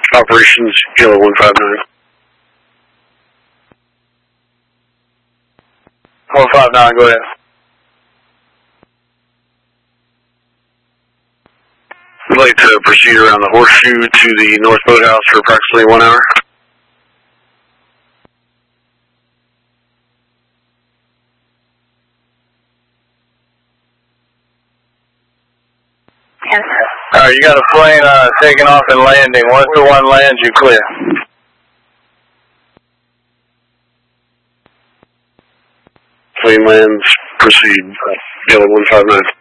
Operations, Yellow 159. 159, go ahead. We'd like to proceed around the horseshoe to the North Boathouse for approximately 1 hour. Yes. Alright, you got a plane taking off and landing. Once the one lands, you clear. Plane lands, proceed, Yellow 159.